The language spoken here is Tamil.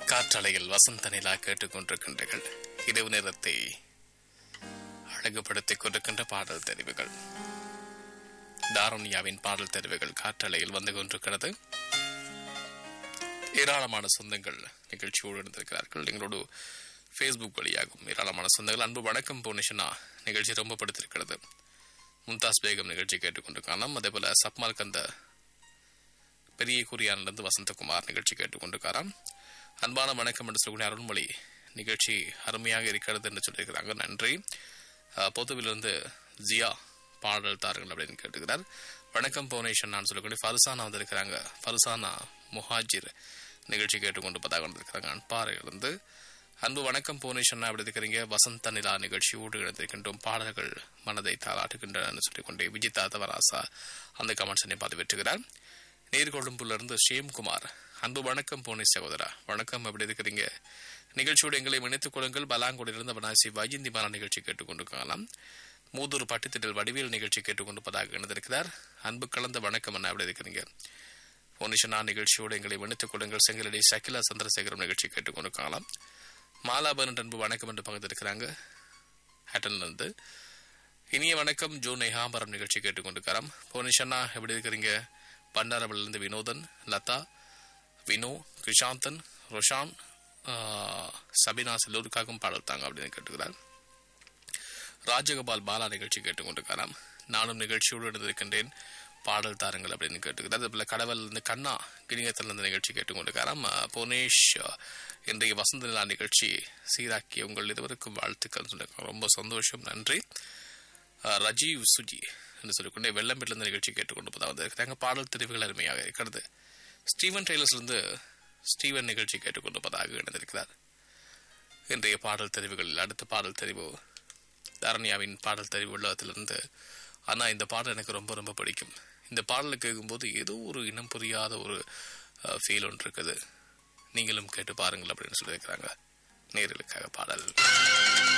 காற்றலையில் வசந்த நிலா கேட்டுக்கொண்டிருக்கின்றீர்கள். இரவு நேரத்தை அழகுபடுத்திக் கொண்டிருக்கின்ற பாடல் தெரிவுகள், தாருண்யாவின் பாடல் தெரிவுகள் காற்றலையில் வந்து கொண்டிருக்கிறது. ஏராளமான சொந்தங்கள் நிகழ்ச்சியோடு இருந்திருக்கிறார்கள். எங்களோடு ஃபேஸ்புக் வழியாகும் ஏராளமான சொந்தங்கள். அன்பு வணக்கம் புவனேஷனா நிகழ்ச்சி ரொம்ப படுத்திருக்கிறது. மும்தாஸ் பேகம் நிகழ்ச்சி கேட்டுக்கொண்டிருக்கலாம். அதே போல சப்மால் கந்த பெரிய குறியானிலிருந்து வசந்தகுமார் நிகழ்ச்சி கேட்டுக்கொண்டிருக்காராம். அன்பான வணக்கம் என்று சொல்லக்கூடிய அருள்மொழி நிகழ்ச்சி அருமையாக இருக்கிறது என்று சொல்லியிருக்கிறாங்க. நன்றி. பொதுவிலிருந்து ஜியா பாடல் தாருங்கள் அப்படின்னு கேட்டுக்கிறார். வணக்கம் புவனேஷன் நான் சொல்லக்கூடிய ஃபர்சானா வந்திருக்கிறாங்க. ஃபர்சானா முஹாஜிர் நிகழ்ச்சி கேட்டுக்கொண்டு பதாக வந்திருக்கிறாங்க. அன்பாறையிலிருந்து அன்பு வணக்கம் புவனேஷன் அப்படி இருக்கிறீங்க. வசந்த நிலா நிகழ்ச்சியோடு இணைந்திருக்கின்றோம். பாடல்கள் மனதை தாளாட்டுகின்றன சொல்லிக்கொண்டே விஜிதா தவராசா அந்த கமெண்ட்ஸை பதிவேற்றுகிறார். நீர்கொழும்புலிருந்து ஷேம்குமார் அன்பு வணக்கம் புவனேஷ் சகோதரா வணக்கம் எப்படி இருக்கிறீங்க. நிகழ்ச்சியோடு எங்களை இணைத்துக் கொள்ளுங்கள். பலாங்கோடிலிருந்து வனாசி வைஜந்தி மாலா நிகழ்ச்சி கேட்டுக்கொண்டிருக்கலாம். மூதூர் பட்டித்திட்டல் வடிவேல் நிகழ்ச்சி கேட்டுக்கொண்டிருப்பதாக இணைந்திருக்கிறார். அன்பு கலந்த வணக்கம் என்ன எப்படி இருக்கிறீங்க. புவனேஷனா நிகழ்ச்சியோடு எங்களை இணைத்துக் கொள்ளுங்கள். செங்கலடி சகிலா சந்திரசேகரம் நிகழ்ச்சி கேட்டுக்கொண்டிருக்கலாம். மாலாபன் அன்பு வணக்கம் என்று பகிர்ந்திருக்கிறாங்க. ஹேட்டன்லிருந்து இனிய வணக்கம். ஜோ நெஹாம்பரம் நிகழ்ச்சி கேட்டுக்கொண்டிருக்காராம். புவனேஷனா எப்படி இருக்கிறீங்க. பண்டாரவளிலிருந்து வினோதன், லதா, வினோ, கிருஷாந்தன், ரோஷான், சபினா எல்லோருக்காகவும் பாடல் தாங்க அப்படின்னு கேட்டுக்கிறார். ராஜகோபால் பாலா நிகழ்ச்சி கேட்டுக்கொண்டிருக்காராம். நானும் நிகழ்ச்சியோடு இருந்திருக்கின்றேன். பாடல் தாருங்கள் அப்படின்னு கேட்டுக்கிறார். அதுபோல கடவுள் இருந்து கண்ணா கிணியத்திலிருந்து நிகழ்ச்சி கேட்டுக்கொண்டிருக்காராம். புவனேஷ் இன்றைய வசந்த நிலா நிகழ்ச்சி சீராக்கி உங்கள் இருவருக்கும் வாழ்த்துக்கள் சொல்லியிருக்காங்க. ரொம்ப சந்தோஷம், நன்றி. ரஜீவ் சுஜி என்று சொல்லிக்கொண்டே வெள்ளம்பேட்டிலிருந்து நிகழ்ச்சி கேட்டுக்கொண்டு போதாவது இருக்கிறாங்க. பாடல் தெரிவுகள் அருமையாக இருக்கிறது. ஸ்டீவன் டெய்லர்ஸ்லிருந்து ஸ்டீவன் நிகழ்ச்சி கேட்டுக்கொண்டு போதாக இணைந்திருக்கிறார். இன்றைய பாடல் தெரிவுகளில் அடுத்த பாடல் தெரிவு தாரண்யாவின் பாடல் தெரிவு உள்ளத்திலிருந்து. ஆனால் இந்த பாடல் எனக்கு ரொம்ப ரொம்ப பிடிக்கும். இந்த பாடலை கேட்கும்போது ஏதோ ஒரு இனம் புரியாத ஒரு ஃபீல் ஒன்று இருக்குது. நீங்களும் கேட்டு பாருங்கள் அப்படின்னு சொல்லியிருக்கிறாங்க. நேயர்களுக்காக பாடல்.